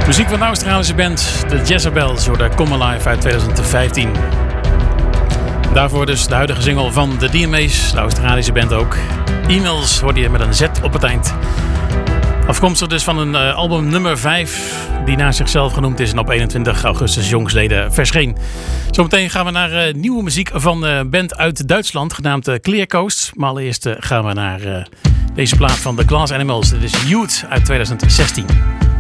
Muziek van de Australische band The Jezebels door de Come Alive uit 2015. Daarvoor dus de huidige single van de DMA's, de Australische band ook. E-mails hoorde je met een Z op het eind. Afkomstig dus van een album nummer 5, die naar zichzelf genoemd is en op 21 augustus jongsleden verscheen. Zometeen gaan we naar nieuwe muziek van een band uit Duitsland, genaamd Clear Coast. Maar allereerst gaan we naar deze plaat van The Glass Animals. Dit is Youth uit 2016.